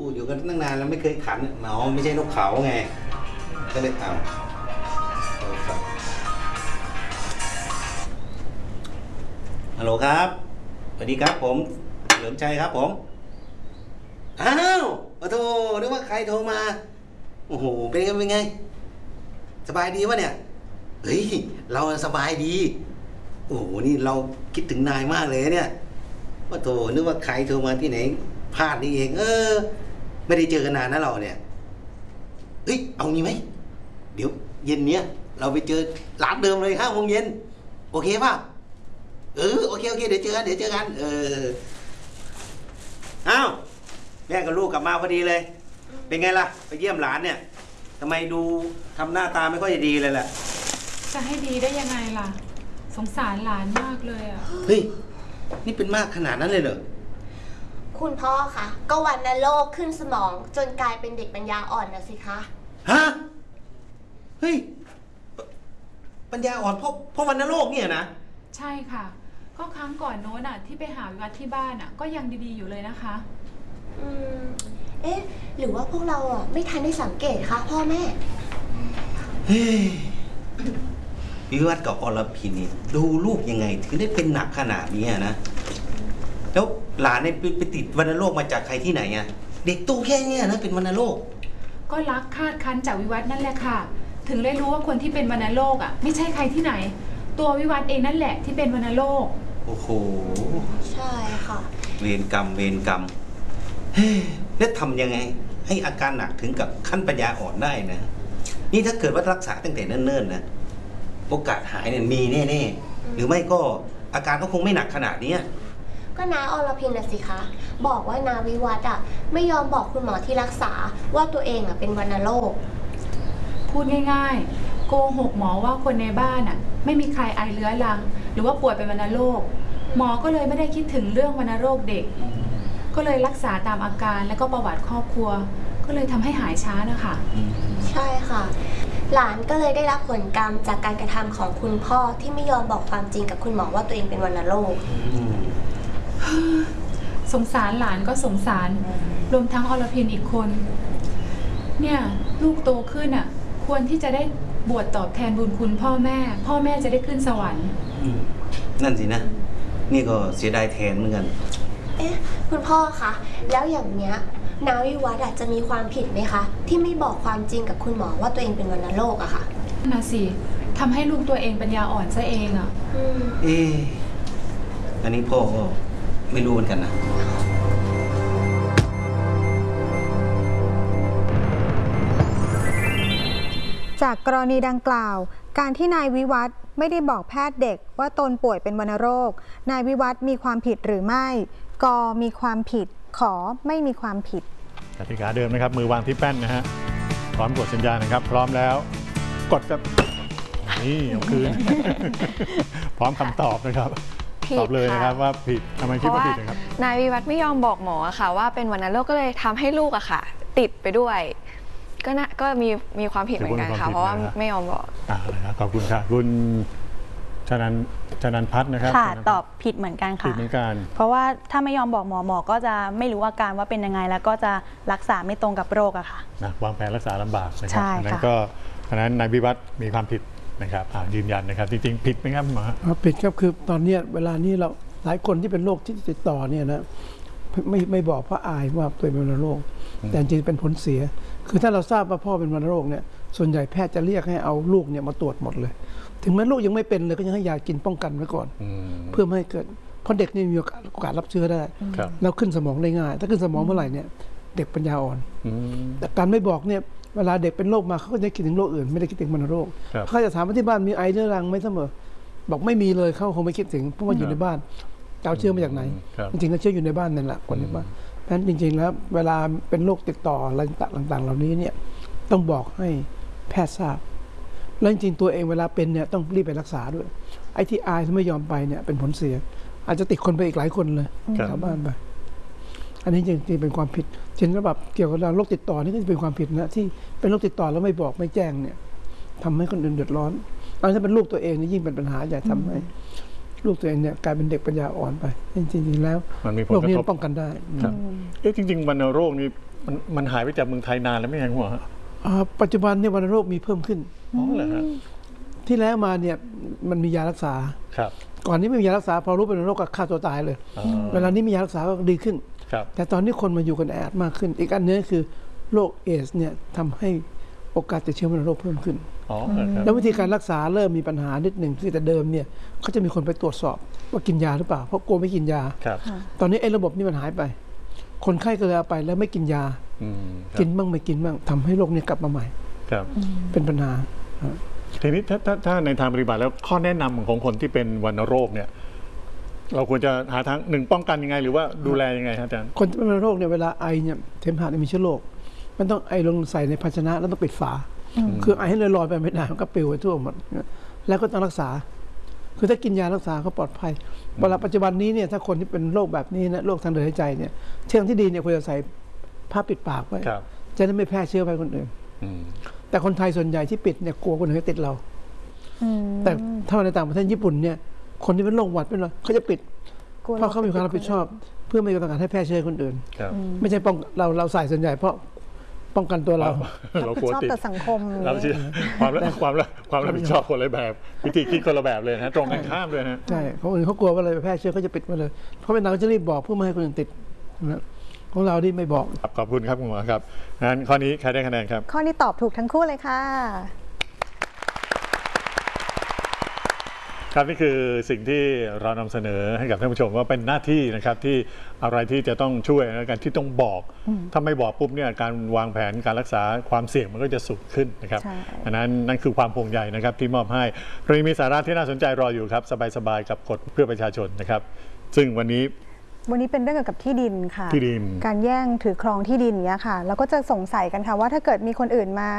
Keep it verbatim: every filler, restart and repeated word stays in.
อยู่กันตั้งนานแล้วไม่เคยขันหมาไม่ใช่นกเขาไงก็เลยเอาฮัลโหลครับสวัสดีครับผมเหลิมชัยครับผมอ้าวโอ้โหนึกว่าใครโทรมาโอ้โหเป็นไงเป็นไงสบายดีวะเนี่ยเฮ้ยเราสบายดีโอ้โหนี่เราคิดถึงนายมากเลยเนี่ยโอ้โหนึกว่าใครโทรมาที่ไหนพลาดนี่เองเออไม่ได้เจอกันนานนะเราเนี่ยเฮ้ยเอางี้ไหมเดี๋ยวเย็นเนี้ยเราไปเจอร้านเดิมเลยห้าโมงเย็นโอเคป่ะเออโอเคโอเคเดี๋ยวเจอกันเดี๋ยวเจอกันเอออ้าวแม่กับลูกกลับมาพอดีเลยเป็นไงล่ะไปเยี่ยมหลานเนี่ยทำไมดูทำหน้าตาไม่ค่อยดีเลยแหละจะให้ดีได้ยังไงล่ะสงสารหลานมากเลยอ่ะเฮ้ยนี่เป็นมากขนาดนั้นเลยเหรอคุณพ่อคะก็วันนโรคขึ้นสมองจนกลายเป็นเด็กปัญญาอ่อนนะสิคะฮะเฮ้ยปัญญาอ่อนเพราะเพราะวันนโรคเนี่ยนะใช่ค่ะก็ครั้งก่อนโน้นอ่ะที่ไปหาวิวัฒน์ที่บ้านอ่ะก็ยังดีๆอยู่เลยนะคะอืมเอ๊ะหรือว่าพวกเราอ่ะไม่ทันได้สังเกตคะพ่อแม่เฮ้ยวิวัฒน์กับอรพินนี่ดูลูกยังไงถึงได้เป็นหนักขนาดนี้นะแล้วหลานเนี่ยไปติดวัณโรคมาจากใครที่ไหนอ่ะเด็กตู้แค่นี้นะเป็นวัณโรคก็รักคาดคั้นจากวิวัฒน์นั่นแหละค่ะถึงได้รู้ว่าคนที่เป็นวัณโรคอ่ะไม่ใช่ใครที่ไหนตัววิวัฒน์เองนั่นแหละที่เป็นวัณโรคโอ้โหใช่ค่ะเวรกรรมเวรกรรมเฮ้ยแล้วทำยังไงให้อาการหนักถึงกับขั้นปัญญาอ่อนได้นะนี่ถ้าเกิดว่ารักษาตั้งแต่เนิ่นๆนะโอกาสหายเนี่ยมีแน่ๆหรือไม่ก็อาการก็คงไม่หนักขนาดนี้ก็น้าอรพินน่ะสิคะบอกว่านาวิวัฒน์อ่ะไม่ยอมบอกคุณหมอที่รักษาว่าตัวเองอ่ะเป็นวัณโรคพูดง่ายๆโกหกหมอว่าคนในบ้านอ่ะไม่มีใครไอเรื้อรังหรือว่าป่วยเป็นวัณโรคหมอก็เลยไม่ได้คิดถึงเรื่องวัณโรคเด็กก็เลยรักษาตามอาการและก็ประวัติครอบครัวก็เลยทำให้หายช้านะคะใช่ค่ะหลานก็เลยได้รับผลกรรมจากการกระทำของคุณพ่อที่ไม่ยอมบอกความจริงกับคุณหมอว่าตัวเองเป็นวัณโรคสงสารหลานก็สงสารรวมทั้งอรพินอีกคนเนี่ยลูกโตขึ้นอ่ะควรที่จะได้บวชตอบแทนบุญคุณพ่อแม่พ่อแม่จะได้ขึ้นสวรรค์นั่นสินะนี่ก็เสียดายแทนเหมือนกันเอ๊ะคุณพ่อคะแล้วอย่างเนี้ยนาวิวัฒน์จะมีความผิดไหมคะที่ไม่บอกความจริงกับคุณหมอว่าตัวเองเป็นวัณโรคอะค่ะน่ะสิทำให้ลูกตัวเองปัญญาอ่อนซะเองอะเอ๊ะอันนี้พ่อก็ไม่รู้เหมือนกันนะจากกรณีดังกล่าวการที่นายวิวัฒน์ไม่ได้บอกแพทย์เด็กว่าตนป่วยเป็นวัณโรคนายวิวัฒน์มีความผิดหรือไม่กมีความผิดขอไม่มีความผิดกติกาเดิมนะครับมือวางที่แป้นนะฮะพร้อมกดสัญญาณนะครับพร้อมแล้วกดครับนี่เอาคืนพร้อมคำตอบนะครับตอบเลยนะครับว่าผิดทำไมคิดว่าผิดนะครับนายวิวัฒน์ไม่ยอมบอกหมอค่ะว่าเป็นวัณโรคก็เลยทำให้ลูกอะค่ะติดไปด้วยก็น่าก็มีมีความผิดเหมือนกันค่ะเพราะว่าไม่ยอมบอกอ่านะครับขอบคุณค่ะคุณชนันชนันพัฒน์นะครับค่ะตอบผิดเหมือนกันค่ะผิดเหมือนกันเพราะว่าถ้าไม่ยอมบอกหมอหมอก็จะไม่รู้อาการว่าเป็นยังไงแล้วก็จะรักษาไม่ตรงกับโรคอะค่ะนะวางแผนรักษาลำบากนะครับดังนั้นก็ดังนั้นนายวิวัฒน์มีความผิดนะครับยืนยันนะครับจริงๆผิดไหมครับหมอผิดครับคือตอนนี้เวลานี้เราหลายคนที่เป็นโรคที่ติดต่อเนี่ยนะไม่ไม่บอกเพราะอายว่าตัวเป็นวัณโรคแต่จริงเป็นผลเสียคือถ้าเราทราบว่าพ่อเป็นวัณโรคเนี่ยส่วนใหญ่แพทย์จะเรียกให้เอาลูกเนี่ยมาตรวจหมดเลยถึงแม้ลูกยังไม่เป็นเลยก็ยังให้ยากินป้องกันไว้ก่อนเพื่อไม่ให้เกิดเพราะเด็กนี่มีโอกาสรับเชื้อได้แล้วขึ้นสมองได้ง่ายถ้าขึ้นสมองเมื่อไหร่เนี่ยเด็กปัญญาอ่อนแต่การไม่บอกเนี่ยเวลาเด็กเป็นโรคมาเขาก็จะคิดถึงโรคอื่นไม่ได้คิดถึงวัณโรคเขาจะถามว่าที่บ้านมีไอเรื้อรังไหมเสมอบอกไม่มีเลยเขาคงไม่คิดถึงเพราะว่าอยู่ในบ้านเอาเชื้อมาจากไหนจริงๆแล้วเชื้ออยู่ในบ้านนั่นแหละคนในบ้านเพราะฉะนั้นจริงๆแล้วเวลาเป็นโรคติดต่ออะไรต่างๆเหล่านี้เนี่ยต้องบอกให้แพทย์ทราบแล้วจริงๆตัวเองเวลาเป็นเนี่ยต้องรีบไปรักษาด้วยไอ้ที่อายที่ไม่ยอมไปเนี่ยเป็นผลเสียอาจจะติดคนไปอีกหลายคนเลยชาวบ้านไปอันนี้จริงๆเป็นความผิดเช่นแบบเกี่ยวกับโรคติดต่อนี่ก็จะเป็นความผิดนะที่เป็นโรคติดต่อแล้วไม่บอกไม่แจ้งเนี่ยทำให้คนอื่นเดือดร้อนแล้วถ้าเป็นลูกตัวเองนี่ยิ่งเป็นปัญหาใหญ่ทำให้ลูกตัวเองเนี่ยกลายเป็นเด็กปัญญาอ่อนไปจริงๆแล้วโรคนี้ป้องกันได้เอ๊ะจริงๆวัณโรคนี้มันมันหายไปจากเมืองไทยนานแล้วไม่ใช่คุณหมออ่าปัจจุบันเนี่ยวัณโรคมีเพิ่มขึ้นอ๋อเหรอฮะที่แล้วมาเนี่ยมันมียารักษาครับก่อนนี้ไม่มียารักษาพอรู้เป็นวัณโรคก็ฆ่าตัวตายเลยอ๋อเวลานี้มียารักษาก็ดีขึ้นครับแต่ตอนนี้คนมาอยู่กันแออัดมากขึ้น อีกอันนึงคือโรคเอสเนี่ยทำให้โอกาสติดเชื้อวัณโรคเพิ่มขึ้นอ๋อเหรอครับแล้ววิธีการรักษาเริ่มมีปัญหานิดหนึ่งที่แต่เดิมเนี่ยเขาจะมีคนไปตรวจสอบว่ากินยาหรือเปล่าเพราะกลัวไม่กินยาครับตอนนี้ไอ้ระบบนี้มันหายไป คนไข้ก็เลยเอาไปแล้วไม่กินยาอืมครับกินบ้างไม่กินบ้างทำให้โรคนี้กลับมาใหม่ครับเป็นปัญหาทีนี้ถ้าถ้าถ้าในทางปฏิบัติแล้วข้อแนะนำของคนที่เป็นวัณโรคเนี่ยเราควรจะหาทางหนึ่งป้องกันยังไง หรือว่าดูแลยังไงครับอาจารย์คนที่เป็นวัณโรคเนี่ยเวลาไอเนี่ยเสมหะเนี่ยมีเชื้อโรคมันต้องไอลงใส่ในภาชนะแล้วต้องปิดฝา คือไอให้ลอยๆไปไม่ได้มันก็ปลิวไปทั่วหมดแล้วก็ต้องรักษา คือถ้ากินยารักษาเขาปลอดภัยเวลาปัจจุบันนี้เนี่ยถ้าคนที่เป็นโรคแบบนี้นะโรคทางเดินหายใจเนี่ยเชื่องที่ดีเนี่ยควรจะใส่ผ้าปิดปากไว้ครับจะได้ไม่แพร่เชื้อไปคนอื่นอืมแต่คนไทยส่วนใหญ่ที่ปิดเนี่ยกลัวคนอื่นจะติดเราอืมแต่ถ้าในต่างประเทศญี่ปุ่นเนี่ยคนที่เป็นโรคหวัดเป็นอะไรเขาจะปิดกลัวเพราะเขามีความรับผิดชอบ เพื่อไม่ต้องการให้แพร่เชื้อคนอื่นครับไม่ใช่ป้องเราเราใส่ส่วนใหญ่เพราะป้องกันตัวเราเรากลัวชอบติดต่อสังคมเราเชื่อความรับความรับความรับผิดชอบคนละแบบ วิธีคิดคนละแบบเลยนะตรงกันข้ามเลยนะใช่เขาอื่นเขากลัวว่าอะไรไปแพร่เชื้อเขาจะปิดมาเลย เพราะเป็นเราก็จะรีบบอกเพื่อไม่ให้คนอื่นติดนะของเราที่ไม่บอกครับขอบคุณครับคุณหมอครับงั้นข้อนี้ใครได้คะแนนครับข้อนี้ตอบถูกทั้งคู่เลยค่ะครับนี่คือสิ่งที่เรานำเสนอให้กับท่านผู้ชมว่าเป็นหน้าที่นะครับที่อะไรที่จะต้องช่วยและการที่ต้องบอกถ้าไม่บอกปุ๊บเนี่ยการวางแผนการรักษาความเสี่ยงมันก็จะสูงขึ้นนะครับใช่อันนั้นนั่นคือความห่วงใยนะครับที่มอบให้เรายังมีสาระที่น่าสนใจรออยู่ครับสบายๆกับกฎเพื่อประชาชนนะครับ ซึ่งวันนี้วันนี้เป็นเรื่องเกี่ยวกับที่ดินค่ะที่ดินการแย่งถือครองที่ดินเนี้ยค่ะ แล้วก็จะสงสัยกันค่ะว่าถ้าเกิดมีคนอื่นมา